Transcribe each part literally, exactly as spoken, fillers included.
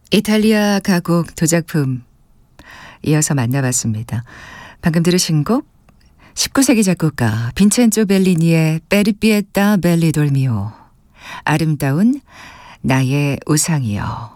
이탈리아 가곡 두 작품 이어서 만나봤습니다. 방금 들으신 곡 십구 세기 작곡가 빈첸조 벨리니의 페르피에타 벨리 돌미오, 아름다운 나의 우상이여.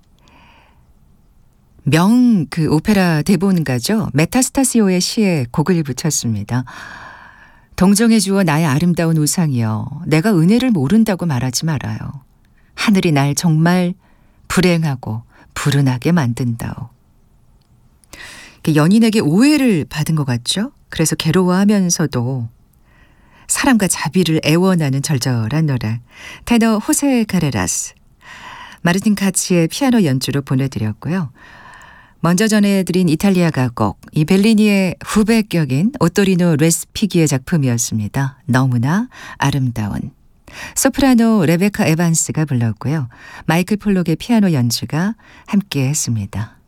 명 그 오페라 대본가죠. 메타스타시오의 시에 곡을 붙였습니다. 동정해 주어 나의 아름다운 우상이여, 내가 은혜를 모른다고 말하지 말아요. 하늘이 날 정말 불행하고 불운하게 만든다오. 연인에게 오해를 받은 것 같죠? 그래서 괴로워하면서도 사랑과 자비를 애원하는 절절한 노래, 테너 호세 카레라스, 마르틴 카치의 피아노 연주로 보내드렸고요. 먼저 전해드린 이탈리아 가곡, 이 벨리니의 후배격인 오토리노 레스피기의 작품이었습니다. 너무나 아름다운. 소프라노 레베카 에반스가 불렀고요. 마이클 폴록의 피아노 연주가 함께 했습니다.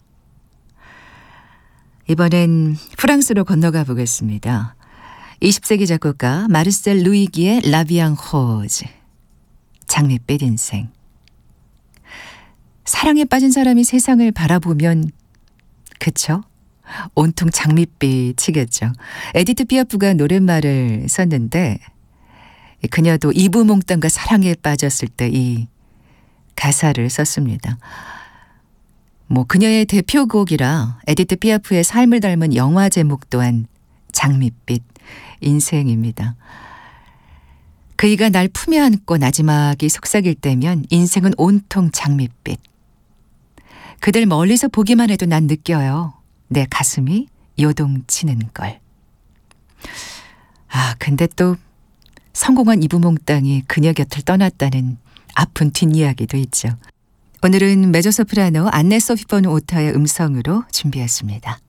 이번엔 프랑스로 건너가 보겠습니다. 이십 세기 작곡가 마르셀 루이기의 라비앙 호즈, 장밋빛 인생. 사랑에 빠진 사람이 세상을 바라보면 그쵸? 온통 장밋빛이겠죠. 에디트 피아프가 노랫말을 썼는데 그녀도 이브몽땅과 사랑에 빠졌을 때 이 가사를 썼습니다. 뭐 그녀의 대표곡이라 에디트 피아프의 삶을 닮은 영화 제목 또한 장밋빛 인생입니다. 그이가 날 품에 안고 나지막이 속삭일 때면 인생은 온통 장밋빛. 그들 멀리서 보기만 해도 난 느껴요. 내 가슴이 요동치는 걸. 아, 근데 또 성공한 이브몽땅이 그녀 곁을 떠났다는 아픈 뒷이야기도 있죠. 오늘은 메조소프라노 안네 소피 폰 오타의 음성으로 준비했습니다.